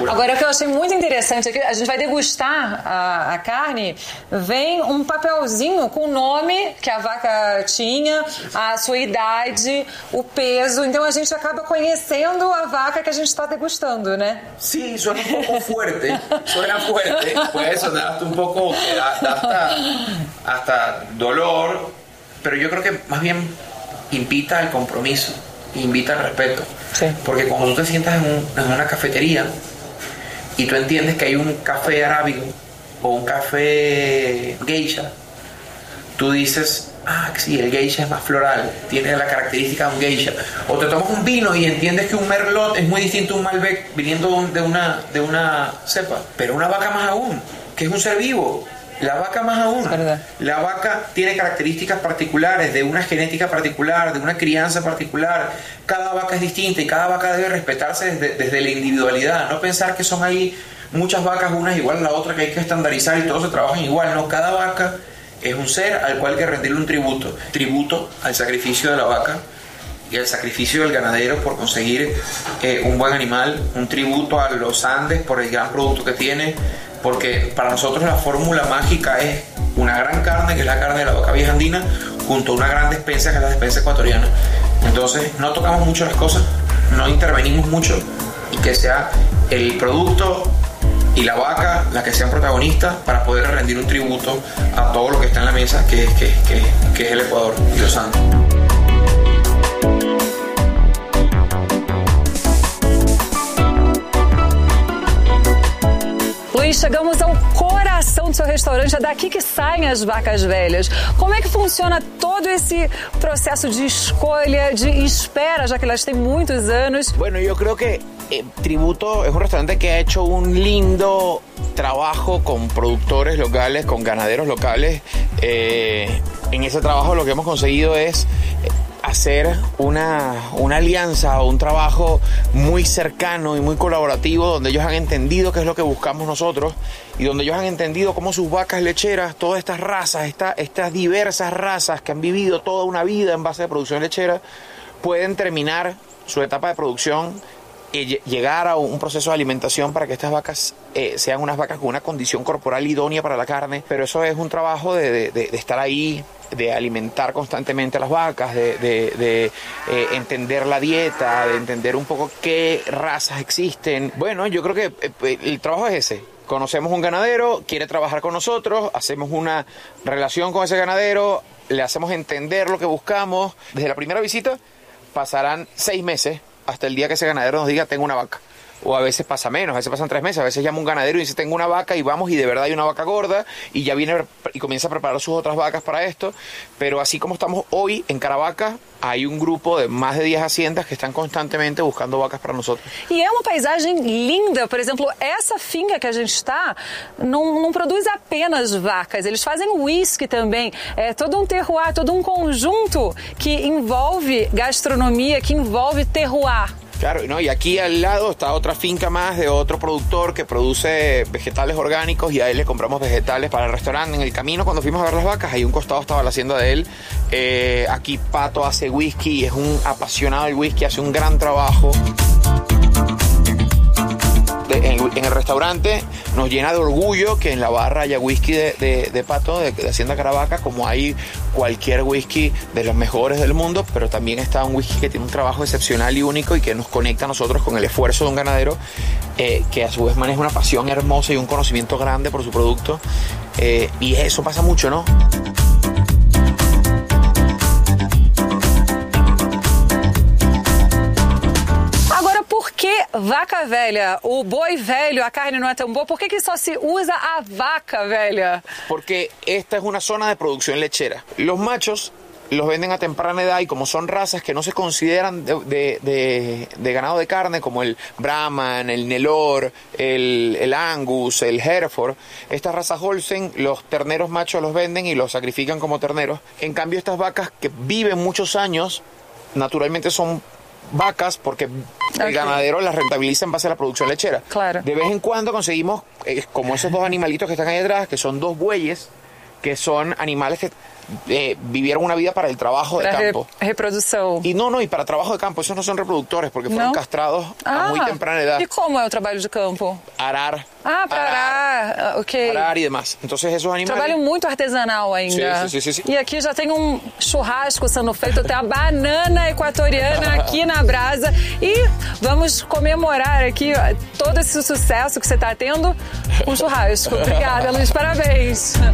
locura. Agora, o que eu achei muito interessante aqui, a gente vai degustar a carne, vem um papelzinho com o nome que a vaca tinha, a sua idade, o peso, então a gente acaba conhecendo a vaca que a gente está degustando, né? Sí, suena un poco fuerte, puede sonar hasta un poco, hasta dolor, pero yo creo que más bien invita al compromiso, invita al respeto. Sí. Porque cuando tú te sientas en una cafetería y tú entiendes que hay un café arábigo o un café geisha, tú dices, sí, el geisha es más floral, tiene la característica de un geisha. O te tomas un vino y entiendes que un merlot es muy distinto a un malbec viniendo de una cepa. Pero una vaca más aún, que es un ser vivo. La vaca más aún. La vaca tiene características particulares, de una genética particular, de una crianza particular. Cada vaca es distinta y cada vaca debe respetarse desde la individualidad. No pensar que son ahí muchas vacas, unas igual a la otra, que hay que estandarizar y todos se trabajan igual. No, cada vaca es un ser al cual hay que rendirle un tributo. Tributo al sacrificio de la vaca y al sacrificio del ganadero por conseguir un buen animal. Un tributo a los Andes por el gran producto que tiene. Porque para nosotros la fórmula mágica es una gran carne, que es la carne de la vaca vieja andina, junto a una gran despensa, que es la despensa ecuatoriana. Entonces no tocamos mucho las cosas, no intervenimos mucho, y que sea el producto y la vaca la que sean protagonistas para poder rendir un tributo a todo lo que está en la mesa, que es el Ecuador y los Andes. Luiz, chegamos ao coração do seu restaurante, é daqui que saem as vacas velhas. Como é que funciona todo esse processo de escolha, de espera, já que elas têm muitos anos? Bueno, yo creo que Tributo es un restaurante que ha hecho un lindo trabajo con productores locales, con ganaderos locales. En ese trabajo lo que hemos conseguido es hacer una alianza o un trabajo muy cercano y muy colaborativo, donde ellos han entendido qué es lo que buscamos nosotros y donde ellos han entendido cómo sus vacas lecheras, todas estas razas, estas diversas razas que han vivido toda una vida en base de producción lechera, pueden terminar su etapa de producción y llegar a un proceso de alimentación para que estas vacas sean unas vacas con una condición corporal idónea para la carne. Pero eso es un trabajo de estar ahí, de alimentar constantemente a las vacas, de entender la dieta, de entender un poco qué razas existen. Bueno, yo creo que el trabajo es ese. Conocemos un ganadero, quiere trabajar con nosotros, hacemos una relación con ese ganadero, le hacemos entender lo que buscamos. Desde la primera visita pasarán 6 meses hasta el día que ese ganadero nos diga tengo una vaca. O a veces pasa menos, a veces pasan 3 meses, a veces llama un ganadero y dice tengo una vaca y vamos y de verdad hay una vaca gorda y ya viene y comienza a preparar sus otras vacas para esto. Pero así como estamos hoy en Caravaca, hay un grupo de más de 10 haciendas que están constantemente buscando vacas para nosotros. E é uma paisagem linda, por exemplo, essa finca que a gente está não produz apenas vacas, eles fazem whisky também, é todo um terroir, todo um conjunto que envolve gastronomia, que envolve terroir. Claro, ¿no? Y aquí al lado está otra finca más de otro productor que produce vegetales orgánicos y a él le compramos vegetales para el restaurante. En el camino, cuando fuimos a ver las vacas, ahí un costado estaba la hacienda de él. Aquí Pato hace whisky, es un apasionado del whisky, hace un gran trabajo. En el restaurante nos llena de orgullo que en la barra haya whisky de Pato, de Hacienda Caravaca, como hay cualquier whisky de los mejores del mundo, pero también está un whisky que tiene un trabajo excepcional y único y que nos conecta a nosotros con el esfuerzo de un ganadero que a su vez maneja una pasión hermosa y un conocimiento grande por su producto, y eso pasa mucho, ¿no? Vaca velha, o boi velho, a carne não é tão boa, por que só se usa a vaca velha? Porque esta es una zona de producción lechera. Los machos los venden a temprana edad y como son razas que no se consideran de ganado de carne, como el Brahman, el Nelore, el Angus, el Hereford, estas razas Holstein, los terneros machos los venden y los sacrifican como terneros. En cambio, estas vacas que viven muchos años, naturalmente son vacas porque el ganadero las rentabiliza en base a la producción lechera. Claro. De vez en cuando conseguimos como esos 2 animalitos que están ahí atrás, que son 2 bueyes que son animales que vivieron una vida para el trabajo de campo. Reprodução. Y y para trabajo de campo. Esos no son reproductores porque fueron castrados a muy temprana edad. E como é o trabalho de campo? Arar. Para arar, ok. Arar e demais. Então, esses animais... Trabalho muito artesanal ainda. Sim. E aqui já tem um churrasco sendo feito, tem a banana equatoriana aqui na brasa. E vamos comemorar aqui todo esse sucesso que você está tendo com churrasco. Obrigada, Luiz, parabéns.